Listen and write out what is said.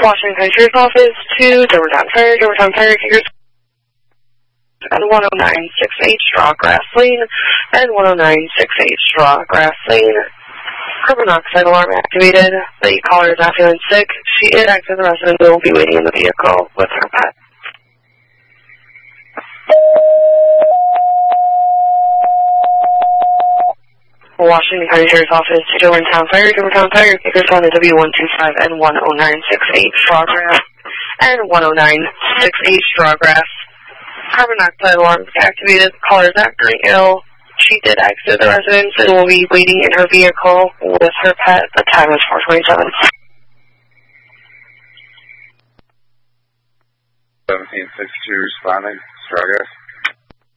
Washington County Sheriff's Office to Germantown Fire Takers and 10968 Straw Grass Lane and 10968 Straw Grass Lane. Carbon monoxide alarm activated. The caller is not feeling sick. She is active. The resident will be waiting in the vehicle with her pet. Washington County Sheriff's Office to Germantown Fire Takers on the W125 and 10968 Straw Grass and 10968 Straw Grass. Carbon monoxide alarm activated. The caller is not feeling ill. She did exit the residence and will be waiting in her vehicle with her pet. The time is 4:27. 1762 responding. Straw Grass.